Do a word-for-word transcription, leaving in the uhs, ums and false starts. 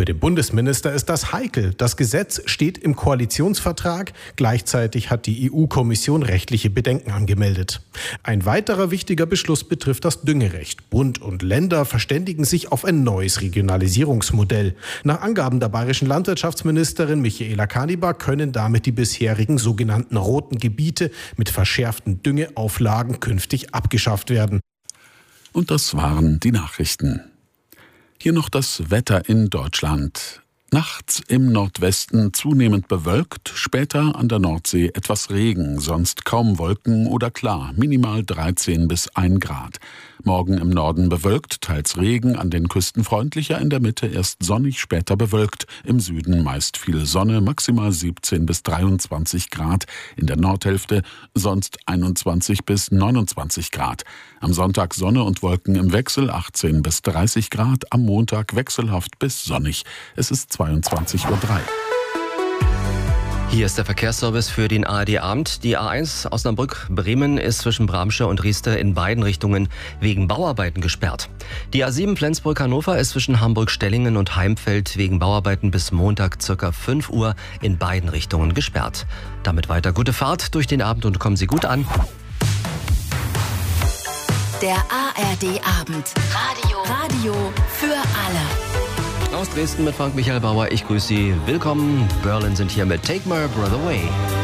Für den Bundesminister ist das heikel. Das Gesetz steht im Koalitionsvertrag. Gleichzeitig hat die E U-Kommission rechtliche Bedenken angemeldet. Ein weiterer wichtiger Beschluss betrifft das Düngerecht. Bund und Länder verständigen sich auf ein neues Regionalisierungsmodell. Nach Angaben der bayerischen Landwirtschaftsministerin Michaela Kanibar können damit die bisherigen sogenannten roten Gebiete mit verschärften Düngeauflagen künftig abgeschafft werden. Und das waren die Nachrichten. Hier noch das Wetter in Deutschland. Nachts im Nordwesten zunehmend bewölkt, später an der Nordsee etwas Regen, sonst kaum Wolken oder klar, minimal dreizehn bis ein Grad. Morgen im Norden bewölkt, teils Regen, an den Küsten freundlicher, in der Mitte erst sonnig, später bewölkt, im Süden meist viel Sonne, maximal siebzehn bis dreiundzwanzig Grad, in der Nordhälfte sonst einundzwanzig bis neunundzwanzig Grad. Am Sonntag Sonne und Wolken im Wechsel, achtzehn bis dreißig Grad, am Montag wechselhaft bis sonnig. Es ist zweiundzwanzig Uhr drei. Hier ist der Verkehrsservice für den A R D-Abend. Die A eins Osnabrück-Bremen ist zwischen Bramsche und Rieste in beiden Richtungen wegen Bauarbeiten gesperrt. Die A sieben Flensburg-Hannover ist zwischen Hamburg-Stellingen und Heimfeld wegen Bauarbeiten bis Montag ca. fünf Uhr in beiden Richtungen gesperrt. Damit weiter gute Fahrt durch den Abend und kommen Sie gut an. Der A R D-Abend. Radio. Radio für alle. Aus Dresden mit Frank Michael Bauer. Ich grüße Sie. Willkommen. Berlin sind hier mit Take My Brother Away.